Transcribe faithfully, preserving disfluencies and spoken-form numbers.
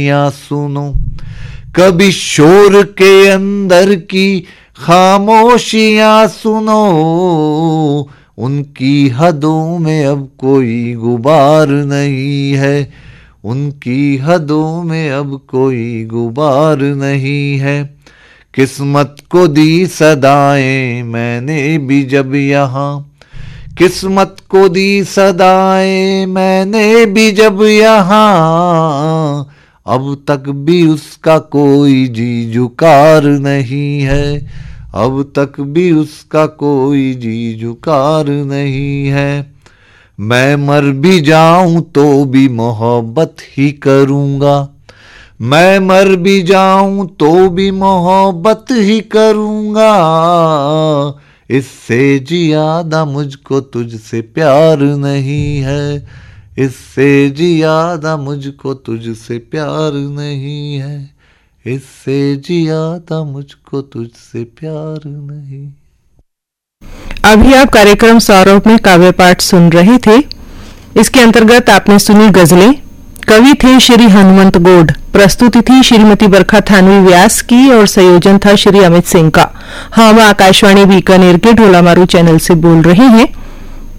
या सुनो, कभी शोर के अंदर की खामोशियां सुनो, उनकी हदों में अब कोई गुबार नहीं है, उनकी हदों में अब कोई गुबार नहीं है। किस्मत को दी सदाएं मैंने भी जब यहाँ, किस्मत को दी सदाएं मैंने भी जब यहाँ, अब तक भी उसका कोई जी जुकार नहीं है, अब तक भी उसका कोई जी जुकार नहीं है। मैं मर भी जाऊं तो भी मोहब्बत ही करूंगा, मैं मर भी जाऊं तो भी मोहब्बत ही करूंगा, इससे ज्यादा मुझको तुझसे प्यार नहीं है, इससे ज्यादा मुझको तुझसे प्यार नहीं है, इससे ज्यादा मुझको तुझसे प्यार नहीं। अभी आप कार्यक्रम सौरभ में काव्य पाठ सुन रहे थे। इसके अंतर्गत आपने सुनी गजलें। कवि थे श्री हनुमंत गोड, प्रस्तुति थी श्रीमती बरखा थानवी व्यास की और संयोजन था श्री अमित सिंह का। हम आकाशवाणी बीकानेर के ढोलामारू चैनल से बोल रहे हैं।